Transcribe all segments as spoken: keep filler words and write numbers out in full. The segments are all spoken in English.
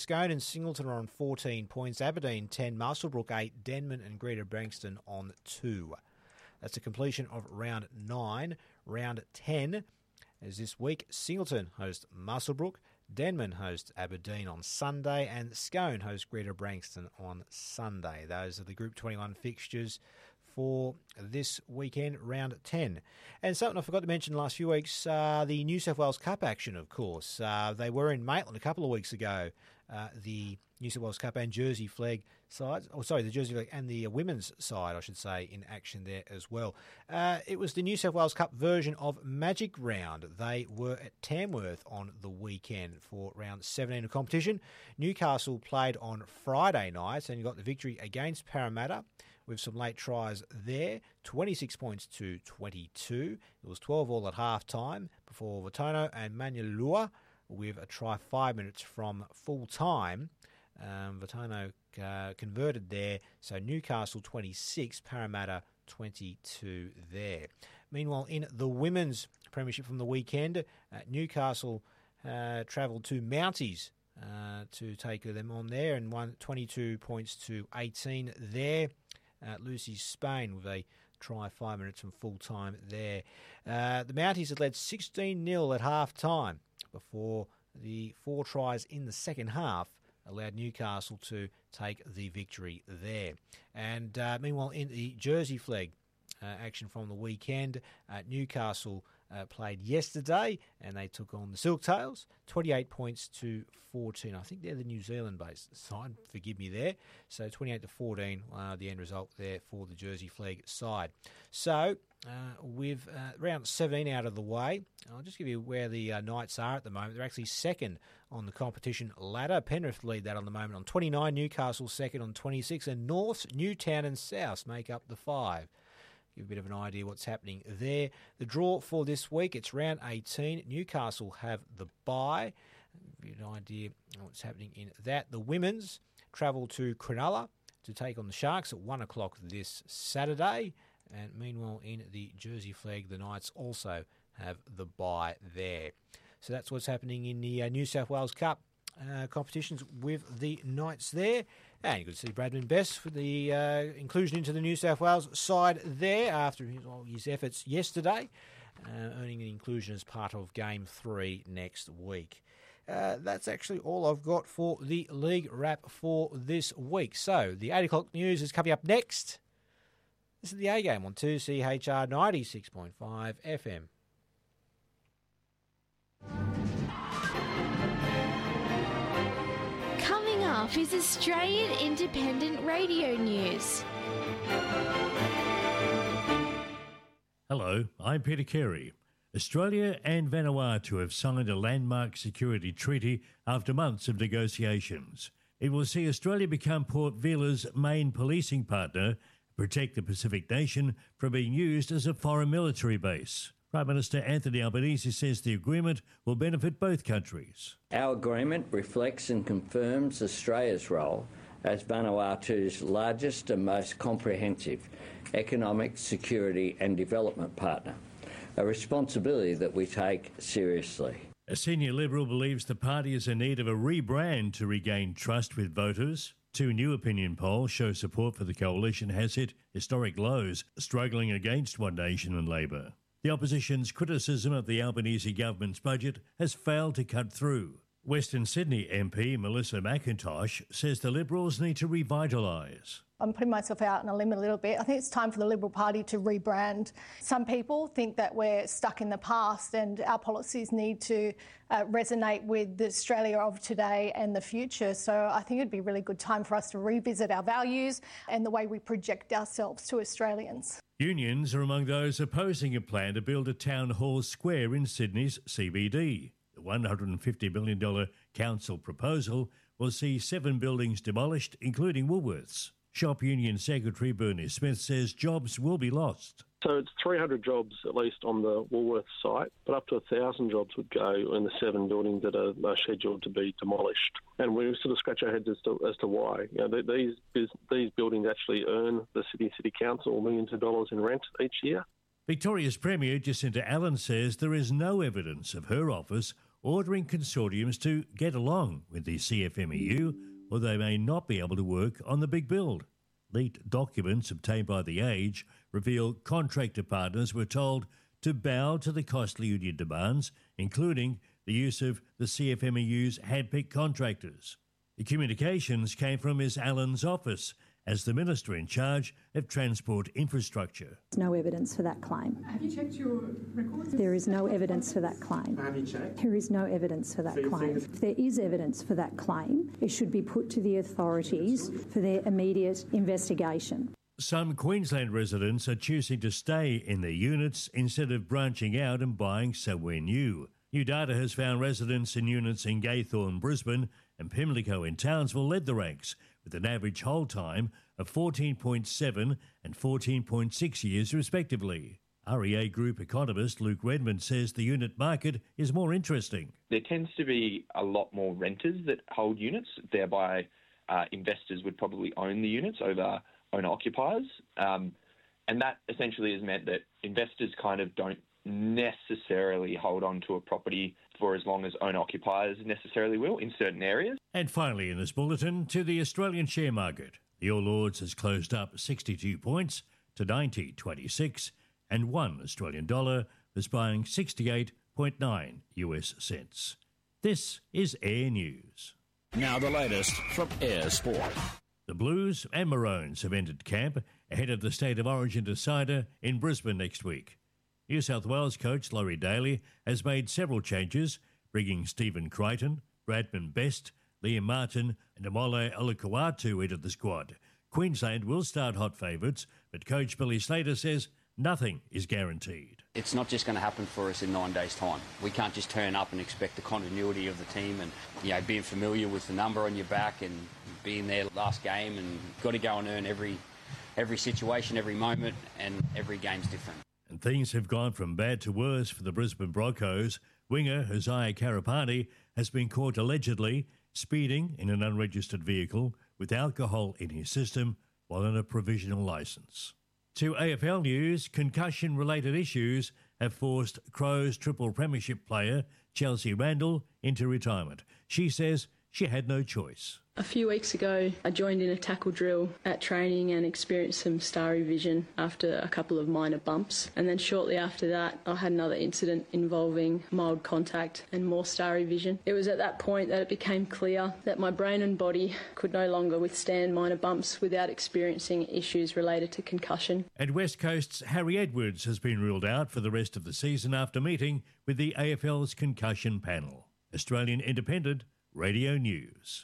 Scone and Singleton are on fourteen points, Aberdeen ten, Muswellbrook eight, Denman and Greater Branxton on two. That's a completion of round nine. Round ten is this week. Singleton hosts Muswellbrook, Denman hosts Aberdeen on Sunday, and Scone hosts Greater Branxton on Sunday. Those are the Group twenty-one fixtures for this weekend, round ten. And something I forgot to mention the last few weeks, uh, the New South Wales Cup action, of course. Uh, they were in Maitland a couple of weeks ago, uh, the New South Wales Cup and Jersey Flag sides. Oh, sorry, the Jersey Flag and the women's side, I should say, in action there as well. Uh, it was the New South Wales Cup version of Magic Round. They were at Tamworth on the weekend for round seventeen of competition. Newcastle played on Friday night and got the victory against Parramatta with some late tries there, twenty-six points to twenty-two. It was twelve all at half time before Vitono and Manulua with a try five minutes from full time. Um, Vitono uh, converted there, so Newcastle twenty-six, Parramatta twenty-two there. Meanwhile, in the women's premiership from the weekend, uh, Newcastle uh, travelled to Mounties uh, to take them on there and won twenty-two points to eighteen there. Uh, Lucy Spain with a try five minutes from full time there. Uh, the Mounties had led sixteen nil at half time before the four tries in the second half allowed Newcastle to take the victory there. And uh, meanwhile, in the Jersey Flag uh, action from the weekend, uh, Newcastle uh, played yesterday and they took on the Silktails, twenty-eight points to fourteen. I think they're the New Zealand-based side, forgive me there. So twenty-eight to fourteen, uh, the end result there for the Jersey Flag side. So uh, with uh, round seventeen out of the way, I'll just give you where the uh, Knights are at the moment. They're actually second on the competition ladder. Penrith lead that on the moment on twenty-nine, Newcastle second on twenty-six, and Norths, Newtown and South make up the five. Give a bit of an idea what's happening there. The draw for this week, it's round eighteen. Newcastle have the bye. Give you an idea what's happening in that. The women's travel to Cronulla to take on the Sharks at one o'clock this Saturday. And meanwhile, in the Jersey Flag, the Knights also have the bye there. So that's what's happening in the uh, New South Wales Cup uh, competitions with the Knights there. And you could see Bradman Best for the uh, inclusion into the New South Wales side there after his, all his efforts yesterday, uh, earning an inclusion as part of Game three next week. Uh, that's actually all I've got for the league wrap for this week. So the eight o'clock news is coming up next. This is the A Game on two C H R ninety-six point five F M. Coming up is Australian Independent Radio News. Hello, I'm Peter Carey. Australia and Vanuatu have signed a landmark security treaty after months of negotiations. It will see Australia become Port Vila's main policing partner, protect the Pacific nation from being used as a foreign military base. Prime Minister Anthony Albanese says the agreement will benefit both countries. Our agreement reflects and confirms Australia's role as Vanuatu's largest and most comprehensive economic, security and development partner, a responsibility that we take seriously. A senior Liberal believes the party is in need of a rebrand to regain trust with voters. Two new opinion polls show support for the coalition has hit historic lows, struggling against One Nation and Labor. The opposition's criticism of the Albanese government's budget has failed to cut through. Western Sydney M P Melissa McIntosh says the Liberals need to revitalise. I'm putting myself out on a limb a little bit. I think it's time for the Liberal Party to rebrand. Some people think that we're stuck in the past and our policies need to uh, resonate with the Australia of today and the future. So I think it'd be a really good time for us to revisit our values and the way we project ourselves to Australians. Unions are among those opposing a plan to build a town hall square in Sydney's C B D. The one hundred fifty million dollars council proposal will see seven buildings demolished, including Woolworths. Shop Union Secretary Bernie Smith says jobs will be lost. So it's three hundred jobs at least on the Woolworths site, but up to one thousand jobs would go in the seven buildings that are, are scheduled to be demolished. And we sort of scratch our heads as to, as to why. You know, these, these buildings actually earn the Sydney City Council millions of dollars in rent each year. Victoria's Premier Jacinta Allen says there is no evidence of her office ordering consortiums to get along with the C F M E U, or they may not be able to work on the big build. Leaked documents obtained by The Age reveal contractor partners were told to bow to the costly union demands, including the use of the C F M E U's handpicked contractors. The communications came from Miz Allen's office as the Minister in charge of Transport Infrastructure. There's no evidence for that claim. Have you checked your records? There is no evidence for that claim. Have you checked? There is no evidence for that So you claim. think- If there is evidence for that claim, it should be put to the authorities for their immediate investigation. Some Queensland residents are choosing to stay in their units instead of branching out and buying somewhere new. New data has found residents in units in Gaythorne, Brisbane and Pimlico in Townsville led the ranks, with an average hold time of fourteen point seven and fourteen point six years respectively. R E A Group economist Luke Redmond says the unit market is more interesting. There tends to be a lot more renters that hold units, thereby uh, investors would probably own the units over owner-occupiers. Um, and that essentially has meant that investors kind of don't necessarily hold on to a property for as long as owner-occupiers necessarily will in certain areas. And finally in this bulletin, to the Australian share market. The All Ords has closed up sixty-two points to ninety twenty-six, and one Australian dollar is buying sixty-eight point nine U S cents. This is Air News. Now the latest from Air Sport. The Blues and Maroons have entered camp ahead of the State of Origin decider in Brisbane next week. New South Wales coach Laurie Daly has made several changes, bringing Stephen Crichton, Bradman Best, Liam Martin and Amole Olukwatu into the squad. Queensland will start hot favourites, but coach Billy Slater says nothing is guaranteed. It's not just going to happen for us in nine days' time. We can't just turn up and expect the continuity of the team and, you know, being familiar with the number on your back and being there last game, and you've got to go and earn every every situation, every moment, and every game's different. And things have gone from bad to worse for the Brisbane Broncos. Winger Josiah Karapani has been caught allegedly speeding in an unregistered vehicle with alcohol in his system while on a provisional licence. To A F L news, concussion-related issues have forced Crows triple premiership player Chelsea Randall into retirement. She says she had no choice. A few weeks ago, I joined in a tackle drill at training and experienced some starry vision after a couple of minor bumps. And then shortly after that, I had another incident involving mild contact and more starry vision. It was at that point that it became clear that my brain and body could no longer withstand minor bumps without experiencing issues related to concussion. And West Coast's Harry Edwards has been ruled out for the rest of the season after meeting with the A F L's concussion panel. Australian Independent Radio News.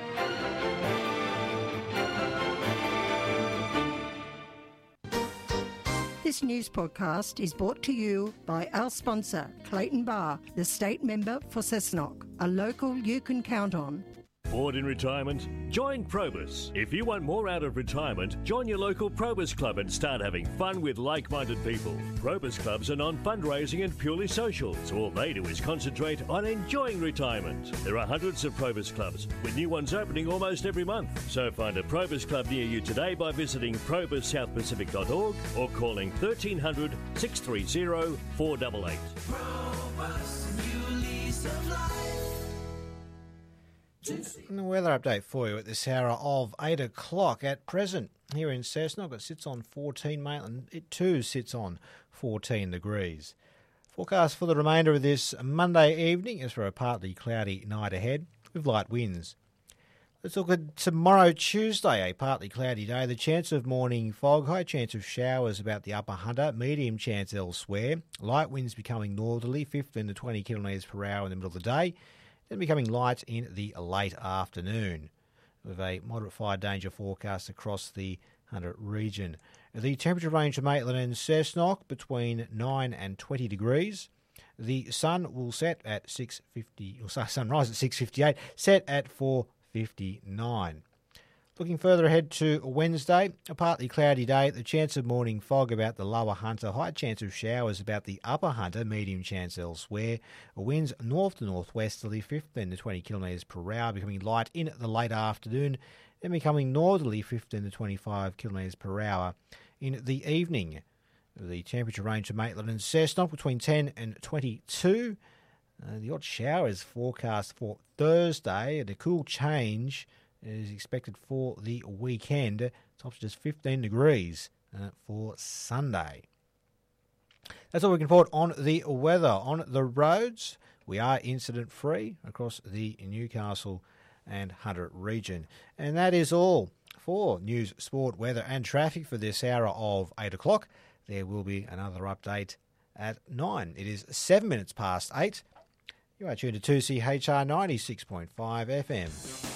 This news podcast is brought to you by our sponsor, Clayton Bar, the state member for Cessnock, a local you can count on. Bored in retirement? Join Probus. If you want more out of retirement, join your local Probus Club and start having fun with like-minded people. Probus Clubs are non-fundraising and purely social, so all they do is concentrate on enjoying retirement. There are hundreds of Probus Clubs, with new ones opening almost every month. So find a Probus Club near you today by visiting probus south pacific dot org or calling thirteen hundred, six three zero, four eight eight. Probus, new lease of life. And the weather update for you at this hour of eight o'clock. At present, here in Cessnock, it sits on fourteen, Maitland. It too sits on fourteen degrees. Forecast for the remainder of this Monday evening is for a partly cloudy night ahead with light winds. Let's look at tomorrow, Tuesday, a partly cloudy day. The chance of morning fog, high chance of showers about the upper Hunter, medium chance elsewhere. Light winds becoming northerly, fifteen to twenty kilometres per hour in the middle of the day. Then becoming light in the late afternoon, with a moderate fire danger forecast across the Hunter region. The temperature range for Maitland and Cessnock between nine and twenty degrees. The sun will set at six fifty, or sunrise at six fifty-eight, set at four fifty-nine. Looking further ahead to Wednesday, a partly cloudy day, the chance of morning fog about the lower Hunter, high chance of showers about the upper Hunter, medium chance elsewhere. Winds north to northwesterly, fifteen to twenty kilometres per hour, becoming light in the late afternoon, then becoming northerly, fifteen to twenty-five kilometres per hour in the evening. The temperature range for Maitland and Cessnock between ten and twenty-two. Uh, the odd shower is forecast for Thursday, and a cool change is expected for the weekend. Tops just fifteen degrees uh, for Sunday. That's all we can report on the weather. On the roads, we are incident-free across the Newcastle and Hunter region. And that is all for news, sport, weather and traffic for this hour of eight o'clock. There will be another update at nine. It is seven minutes past eight. You are tuned to two C H R ninety-six point five F M.